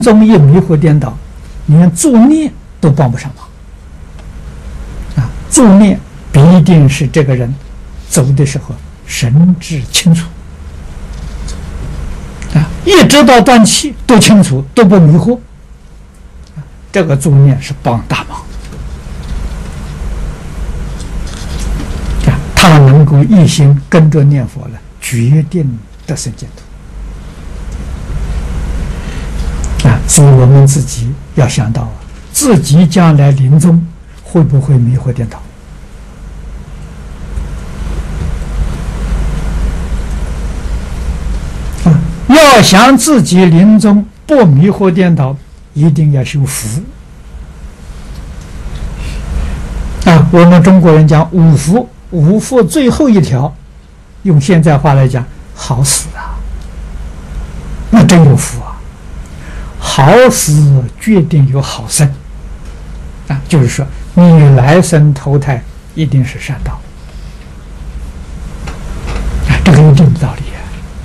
中一迷惑颠倒，连助念都帮不上忙。助念必定是这个人走的时候神志清楚，一直到断气都清楚，都不迷惑。这个助念是帮大忙。他能够一心跟着念佛了，决定得生净土。所以我们自己要想到自己将来临终会不会迷惑颠倒。要想自己临终不迷惑颠倒，一定要修福。我们中国人讲五福，五福最后一条，用现在话来讲，好死啊！那真有福啊！好死决定有好生就是说你来生投胎一定是善道这个一定的道理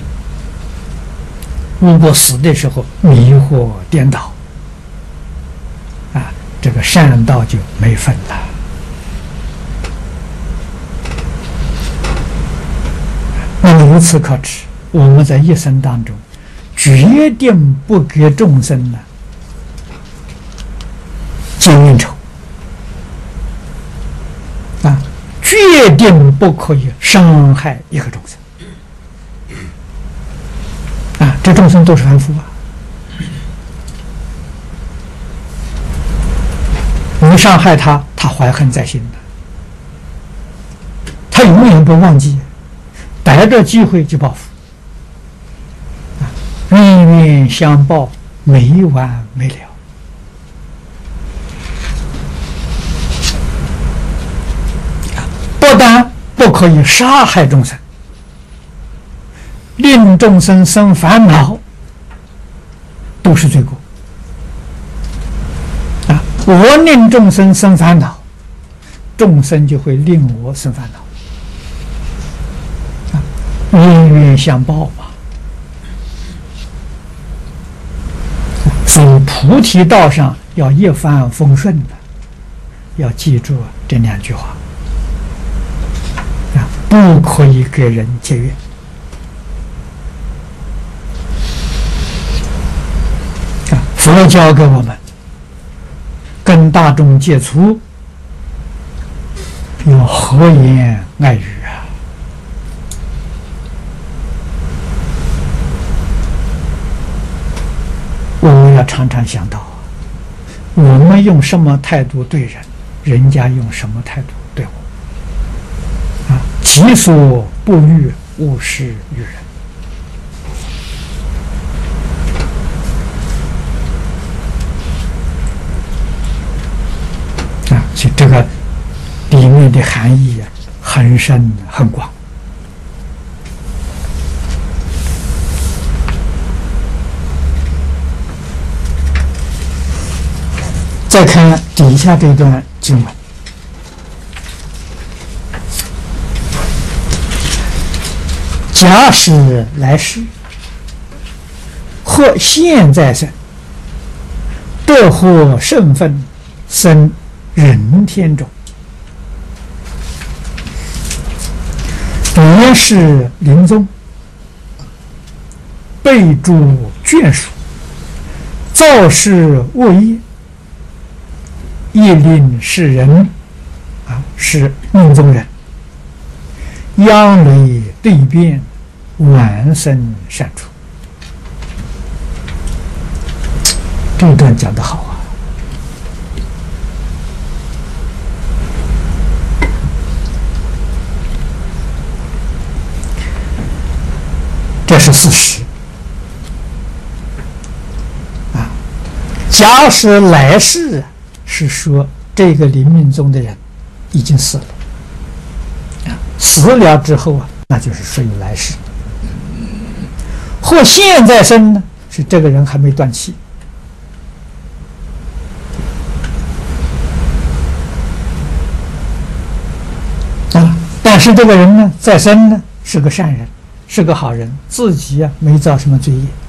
如果死的时候迷惑颠倒这个善道就没份了。那么由此可知，我们在一生当中决定不给众生呢结冤仇决定不可以伤害一个众生这众生都是凡夫你伤害他，他怀恨在心的，他永远不忘记，逮着机会就报复冤冤相报，没完没了不但不可以杀害众生，令众生生烦恼都是罪过我令众生生烦恼，众生就会令我生烦恼冤冤相报嘛。所以菩提道上要一帆风顺的，要记住这两句话不可以给人结怨佛教给我们跟大众接触要和颜爱语我们要常常想到我们用什么态度对人，人家用什么态度对我己所不欲，勿施于人所以这个里面的含义很深很广。再看底下这段经文，假使来世或现在生，得获圣分，生人天中，别是临终，备注眷属，造事恶业，亦令世人是命中人，央雷对变，晚生善处。这段讲得好这是事实假使来世是说这个临命中的人已经死了死了之后那就是属于来世。或现在生呢，是这个人还没断气但是这个人呢在生呢是个善人，是个好人，自己没造什么罪业